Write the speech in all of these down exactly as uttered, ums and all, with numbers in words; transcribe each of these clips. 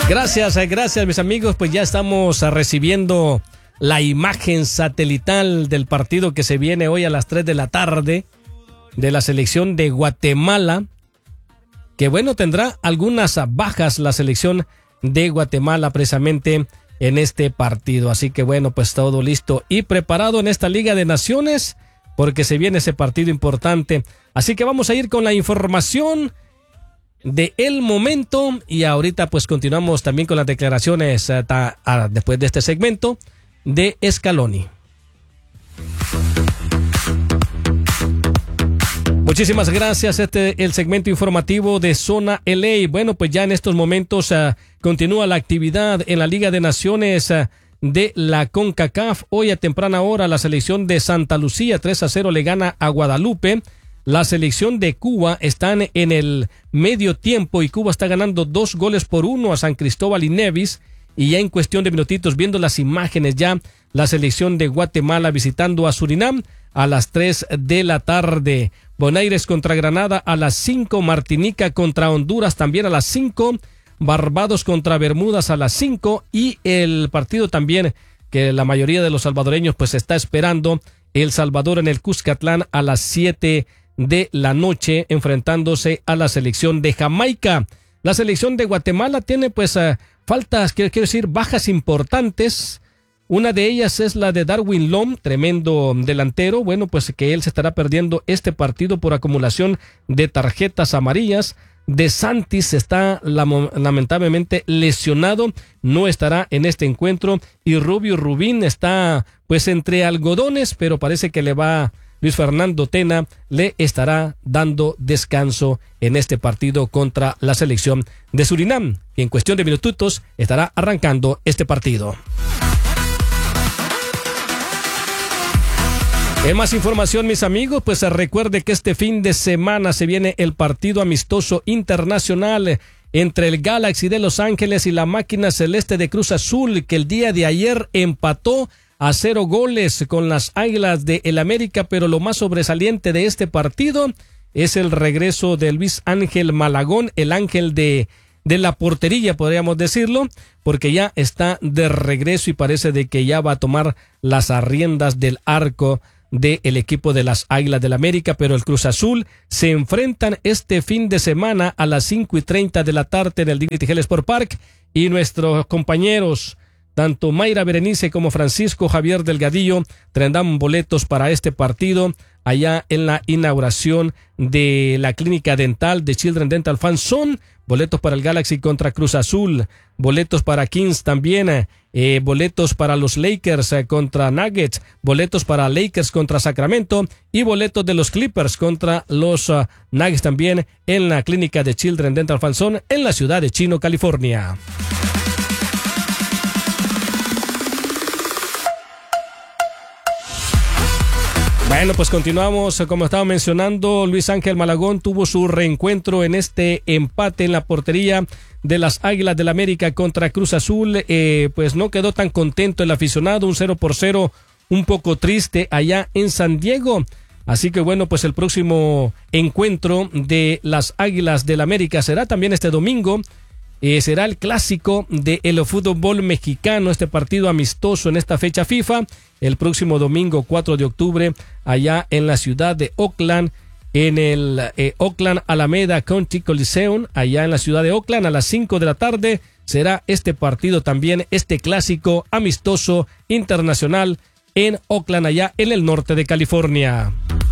Gracias, gracias mis amigos, pues ya estamos recibiendo la imagen satelital del partido que se viene hoy a las tres de la tarde de la selección de Guatemala, que bueno, tendrá algunas bajas la selección de Guatemala precisamente en este partido, así que bueno, pues todo listo y preparado en esta Liga de Naciones porque se viene ese partido importante, así que vamos a ir con la información de el momento y ahorita pues continuamos también con las declaraciones uh, ta, uh, después de este segmento de Scaloni. Muchísimas gracias. Este el segmento informativo de Zona L A. Bueno, pues ya en estos momentos uh, continúa la actividad en la Liga de Naciones uh, de la CONCACAF. Hoy a temprana hora la selección de Santa Lucía tres a cero le gana a Guadalupe. La selección de Cuba están en el medio tiempo y Cuba está ganando dos goles por uno a San Cristóbal y Nevis. Y ya en cuestión de minutitos, viendo las imágenes ya, la selección de Guatemala visitando a Surinam a las tres de la tarde. Bonaires contra Granada a las cinco. Martinica contra Honduras también a las cinco. Barbados contra Bermudas a las cinco. Y el partido también que la mayoría de los salvadoreños pues está esperando, El Salvador en el Cuscatlán a las siete de la noche, enfrentándose a la selección de Jamaica. La selección de Guatemala tiene pues uh, faltas, quiero, quiero decir, bajas importantes. Una de ellas es la de Darwin Lom, tremendo delantero. Bueno, pues que él se estará perdiendo este partido por acumulación de tarjetas amarillas. De Santis está lamentablemente lesionado, no estará en este encuentro. Y Rubio Rubín está pues entre algodones, pero parece que le va... Luis Fernando Tena le estará dando descanso en este partido contra la selección de Surinam, que en cuestión de minutitos estará arrancando este partido. En más información, mis amigos, pues recuerde que este fin de semana se viene el partido amistoso internacional entre el Galaxy de Los Ángeles y la Máquina Celeste de Cruz Azul, que el día de ayer empató a cero goles con las Águilas de el América, pero lo más sobresaliente de este partido es el regreso de Luis Ángel Malagón, el ángel de, de la portería, podríamos decirlo, porque ya está de regreso y parece de que ya va a tomar las riendas del arco del equipo de las Águilas del América, pero el Cruz Azul se enfrentan este fin de semana a las cinco y treinta de la tarde en el Dignity Health Sport Park, y nuestros compañeros tanto Mayra Berenice como Francisco Javier Delgadillo tendrán boletos para este partido allá en la inauguración de la clínica dental de Children Dental Fan Zone. Boletos para el Galaxy contra Cruz Azul, boletos para Kings también, eh, boletos para los Lakers eh, contra Nuggets, boletos para Lakers contra Sacramento y boletos de los Clippers contra los uh, Nuggets también en la clínica de Children Dental Fan Zone en la ciudad de Chino, California. Bueno, pues continuamos, como estaba mencionando, Luis Ángel Malagón tuvo su reencuentro en este empate en la portería de las Águilas del América contra Cruz Azul. Eh, pues no quedó tan contento el aficionado, un cero por cero, un poco triste allá en San Diego. Así que bueno, pues el próximo encuentro de las Águilas del América será también este domingo. Eh, será el clásico del fútbol mexicano, este partido amistoso en esta fecha FIFA, el próximo domingo cuatro de octubre, allá en la ciudad de Oakland, en el eh, Oakland Alameda County Coliseum, allá en la ciudad de Oakland, a las cinco de la tarde, será este partido también, este clásico amistoso internacional en Oakland, allá en el norte de California.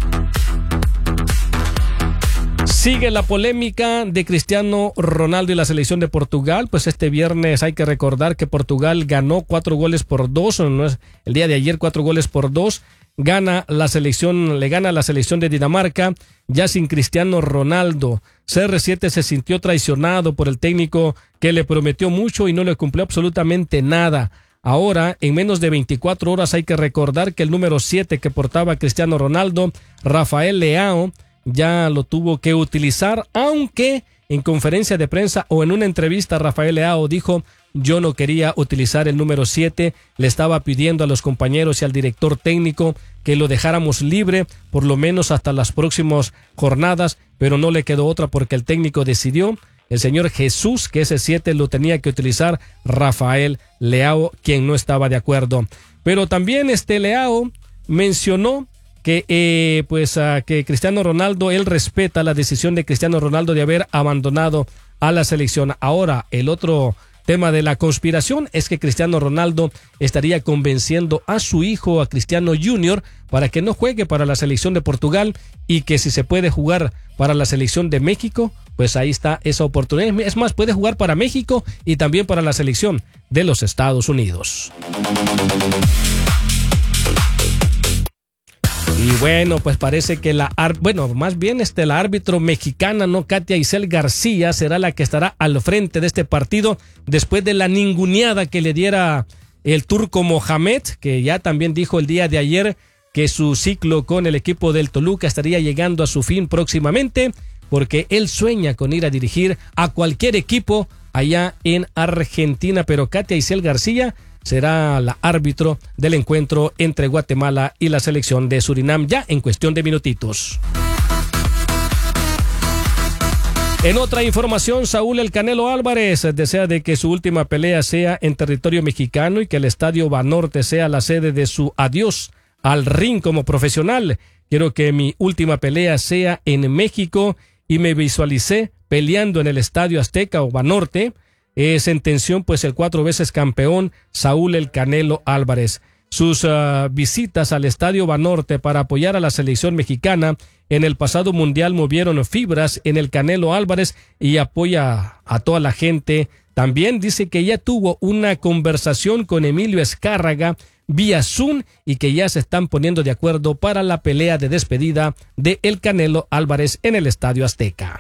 Sigue la polémica de Cristiano Ronaldo y la selección de Portugal. Pues este viernes hay que recordar que Portugal ganó cuatro goles por dos, no es el día de ayer cuatro goles por dos. Gana la selección, le gana la selección de Dinamarca, ya sin Cristiano Ronaldo. C R siete se sintió traicionado por el técnico que le prometió mucho y no le cumplió absolutamente nada. Ahora, en menos de veinticuatro horas hay que recordar que el número siete que portaba Cristiano Ronaldo, Rafael Leao, ya lo tuvo que utilizar, aunque en conferencia de prensa o en una entrevista Rafael Leao dijo: yo no quería utilizar el número siete, le estaba pidiendo a los compañeros y al director técnico que lo dejáramos libre por lo menos hasta las próximas jornadas, pero no le quedó otra porque el técnico decidió el señor Jesús, que ese siete lo tenía que utilizar Rafael Leao, quien no estaba de acuerdo. Pero también este Leao mencionó que eh, pues uh, que Cristiano Ronaldo, él respeta la decisión de Cristiano Ronaldo de haber abandonado a la selección. Ahora, el otro tema de la conspiración es que Cristiano Ronaldo estaría convenciendo a su hijo, a Cristiano junior, para que no juegue para la selección de Portugal y que si se puede jugar para la selección de México, pues ahí está esa oportunidad. Es más, puede jugar para México y también para la selección de los Estados Unidos. Y bueno, pues parece que la, bueno, más bien este, la árbitro mexicana, ¿no? Katia Isel García será la que estará al frente de este partido después de la ninguneada que le diera el turco Mohamed, que ya también dijo el día de ayer que su ciclo con el equipo del Toluca estaría llegando a su fin próximamente, porque él sueña con ir a dirigir a cualquier equipo allá en Argentina, pero Katia Isel García será la árbitro del encuentro entre Guatemala y la selección de Surinam ya en cuestión de minutitos. En otra información, Saúl El Canelo Álvarez desea de que su última pelea sea en territorio mexicano y que el Estadio Banorte sea la sede de su adiós al ring como profesional. Quiero que mi última pelea sea en México y me visualicé peleando en el Estadio Azteca o Banorte. Eh, sentenció pues el cuatro veces campeón Saúl El Canelo Álvarez. Sus uh, visitas al Estadio Banorte para apoyar a la selección mexicana en el pasado mundial movieron fibras en el Canelo Álvarez y apoya a toda la gente. También dice que ya tuvo una conversación con Emilio Azcárraga vía Zoom y que ya se están poniendo de acuerdo para la pelea de despedida de El Canelo Álvarez en el Estadio Azteca.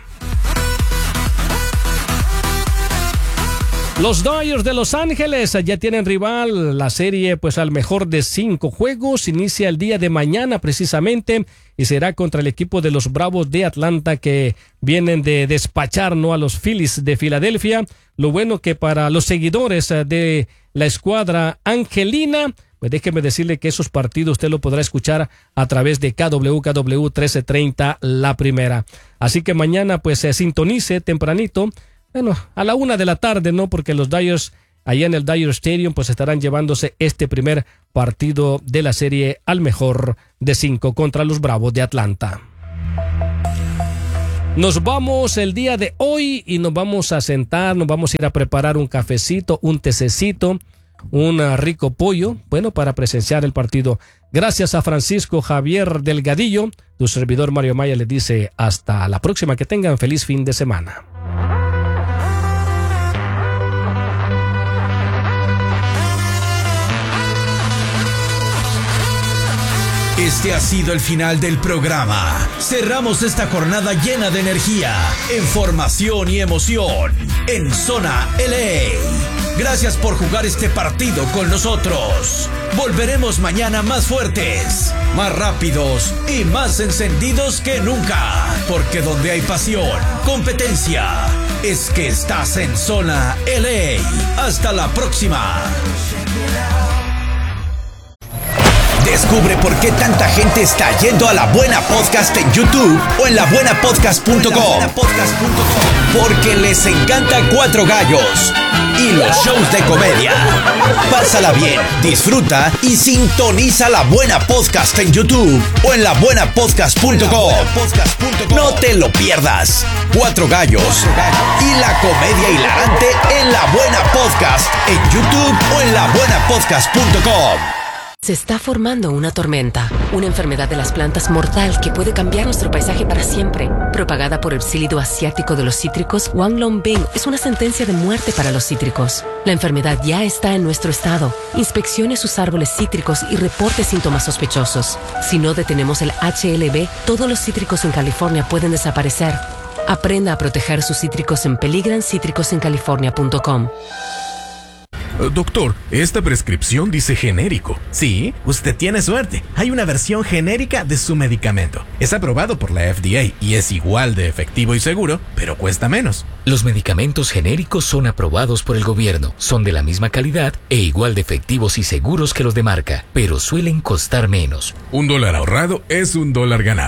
Los Dodgers de Los Ángeles ya tienen rival. La serie, pues al mejor de cinco juegos, inicia el día de mañana precisamente y será contra el equipo de los Bravos de Atlanta, que vienen de despachar, ¿no?, a los Phillies de Filadelfia. Lo bueno que para los seguidores de la escuadra angelina, pues déjeme decirle que esos partidos usted lo podrá escuchar a través de K W K W trece treinta La Primera. Así que mañana pues se sintonice tempranito. Bueno, a la una de la tarde, ¿no? Porque los Dodgers, allá en el Dodger Stadium, pues estarán llevándose este primer partido de la serie al mejor de cinco contra los Bravos de Atlanta. Nos vamos el día de hoy y nos vamos a sentar, nos vamos a ir a preparar un cafecito, un tececito, un rico pollo, bueno, para presenciar el partido. Gracias a Francisco Javier Delgadillo, tu servidor Mario Maya les dice hasta la próxima, que tengan feliz fin de semana. Este ha sido el final del programa. Cerramos esta jornada llena de energía, información y emoción en Zona L A. Gracias por jugar este partido con nosotros. Volveremos mañana más fuertes, más rápidos y más encendidos que nunca. Porque donde hay pasión, competencia, es que estás en Zona L A. Hasta la próxima. Descubre por qué tanta gente está yendo a La Buena Podcast en YouTube o en la buena podcast punto com. Porque les encanta Cuatro Gallos y los shows de comedia. Pásala bien, disfruta y sintoniza La Buena Podcast en YouTube o en la buena podcast punto com. No te lo pierdas. Cuatro Gallos y la comedia hilarante en La Buena Podcast en YouTube o en la buena podcast punto com. Se está formando una tormenta, una enfermedad de las plantas mortal que puede cambiar nuestro paisaje para siempre. Propagada por el psílido asiático de los cítricos, Wanglongbing es una sentencia de muerte para los cítricos. La enfermedad ya está en nuestro estado. Inspeccione sus árboles cítricos y reporte síntomas sospechosos. Si no detenemos el H L B, todos los cítricos en California pueden desaparecer. Aprenda a proteger sus cítricos en peligran cítricos en california punto com. Doctor, esta prescripción dice genérico. Sí, usted tiene suerte. Hay una versión genérica de su medicamento. Es aprobado por la F D A y es igual de efectivo y seguro, pero cuesta menos. Los medicamentos genéricos son aprobados por el gobierno, son de la misma calidad e igual de efectivos y seguros que los de marca, pero suelen costar menos. Un dólar ahorrado es un dólar ganado.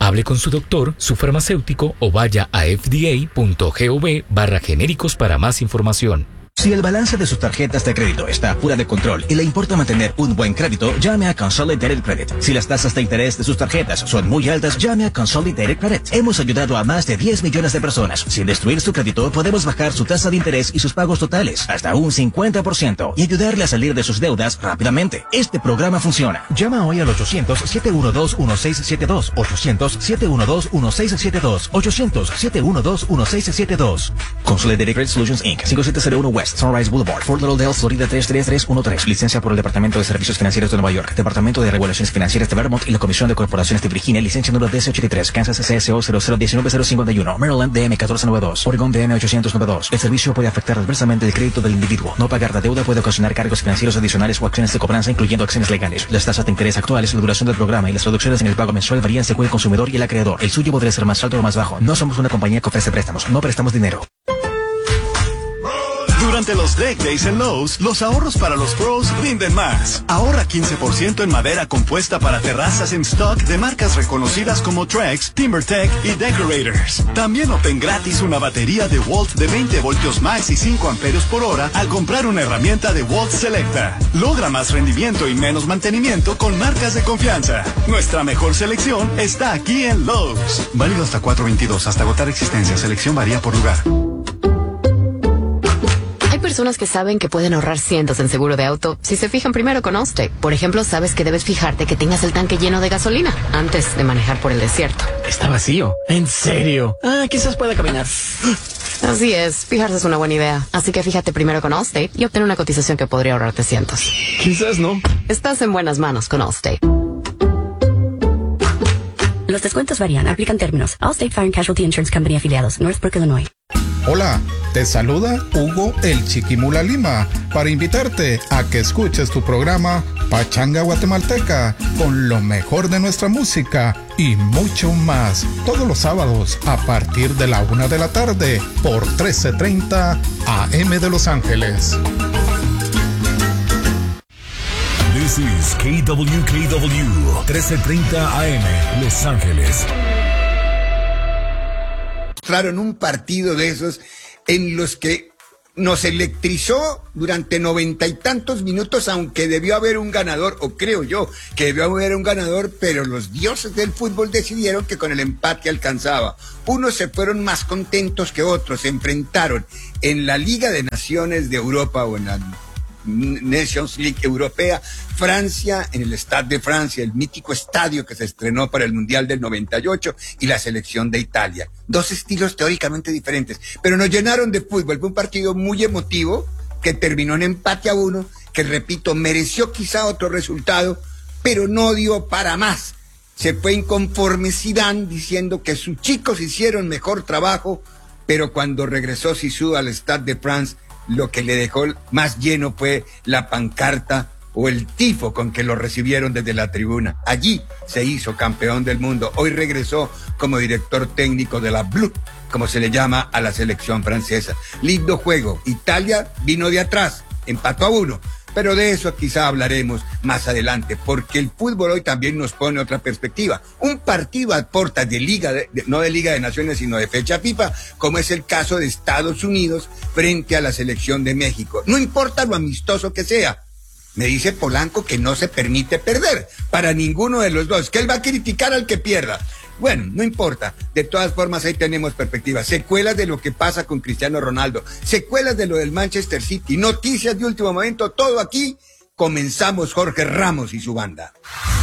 Hable con su doctor, su farmacéutico o vaya a f d a punto gov barra genéricos para más información. Si el balance de sus tarjetas de crédito está fuera de control y le importa mantener un buen crédito, llame a Consolidated Credit. Si las tasas de interés de sus tarjetas son muy altas, llame a Consolidated Credit. Hemos ayudado a más de diez millones de personas. Sin destruir su crédito, podemos bajar su tasa de interés y sus pagos totales hasta un cincuenta por ciento y ayudarle a salir de sus deudas rápidamente. Este programa funciona. Llama hoy al ochocientos, siete uno dos, uno seis siete dos, ochocientos, siete uno dos, uno seis siete dos, ochocientos, siete uno dos, uno seis siete dos. Consolidated Credit Solutions incorporated. cinco siete cero uno West Sunrise Boulevard, Fort Lauderdale, Florida tres tres tres uno tres. Licencia por el Departamento de Servicios Financieros de Nueva York, Departamento de Regulaciones Financieras de Vermont y la Comisión de Corporaciones de Virginia. Licencia número D S ochenta y tres, Kansas C S O cero cero uno nueve cero cinco uno, Maryland D M catorce noventa y dos, Oregon D M ochocientos noventa y dos. El servicio puede afectar adversamente el crédito del individuo. No pagar la deuda puede ocasionar cargos financieros adicionales o acciones de cobranza, incluyendo acciones legales. Las tasas de interés actuales, la duración del programa y las reducciones en el pago mensual varían según el consumidor y el acreedor. El suyo podría ser más alto o más bajo. No somos una compañía que ofrece préstamos. No prestamos dinero. Durante los Deck Days en Lowe's, los ahorros para los pros rinden más. Ahorra quince por ciento en madera compuesta para terrazas en stock de marcas reconocidas como Trex, TimberTech y Decorators. También obtén gratis una batería de Walt de veinte voltios max y cinco amperios por hora al comprar una herramienta de Walt Selecta. Logra más rendimiento y menos mantenimiento con marcas de confianza. Nuestra mejor selección está aquí en Lowe's. Válido hasta cuatro veintidós, hasta agotar existencia. Selección varía por lugar. Hay personas que saben que pueden ahorrar cientos en seguro de auto si se fijan primero con Allstate. Por ejemplo, sabes que debes fijarte que tengas el tanque lleno de gasolina antes de manejar por el desierto. Está vacío. ¿En serio? Ah, quizás pueda caminar. Así es, fijarse es una buena idea. Así que fíjate primero con Allstate y obtén una cotización que podría ahorrarte cientos. Quizás no. Estás en buenas manos con Allstate. Los descuentos varían, aplican términos. Allstate Fire and Casualty Insurance Company afiliados, Northbrook, Illinois. Hola, te saluda Hugo el Chiquimula Lima para invitarte a que escuches tu programa Pachanga Guatemalteca con lo mejor de nuestra música y mucho más todos los sábados a partir de la una de la tarde por trece treinta A M de Los Ángeles. This is K W K W trece treinta A M Los Ángeles. Mostraron un partido de esos en los que nos electrizó durante noventa y tantos minutos, aunque debió haber un ganador, o creo yo que debió haber un ganador, pero los dioses del fútbol decidieron que con el empate alcanzaba. Unos se fueron más contentos que otros, se enfrentaron en la Liga de Naciones de Europa o en la Nations League Europea, Francia en el Stade de Francia, el mítico estadio que se estrenó para el Mundial del noventa y ocho, y la selección de Italia. Dos estilos teóricamente diferentes, pero nos llenaron de fútbol. Fue un partido muy emotivo que terminó en empate a uno, que repito, mereció quizá otro resultado, pero no dio para más. Se fue inconforme Zidane diciendo que sus chicos hicieron mejor trabajo, pero cuando regresó Zizou al Stade de France, lo que le dejó más lleno fue la pancarta o el tifo con que lo recibieron desde la tribuna. Allí se hizo campeón del mundo. Hoy regresó como director técnico de la Blue, como se le llama a la selección francesa. Lindo juego. Italia vino de atrás, empató a uno. Pero de eso quizá hablaremos más adelante, porque el fútbol hoy también nos pone otra perspectiva. Un partido a puertas de Liga, de, de, no de Liga de Naciones, sino de fecha FIFA, como es el caso de Estados Unidos frente a la selección de México. No importa lo amistoso que sea. Me dice Polanco que no se permite perder para ninguno de los dos, que él va a criticar al que pierda. Bueno, no importa. De todas formas, ahí tenemos perspectiva. Secuelas de lo que pasa con Cristiano Ronaldo. Secuelas de lo del Manchester City. Noticias de último momento. Todo aquí. Comenzamos Jorge Ramos y su banda.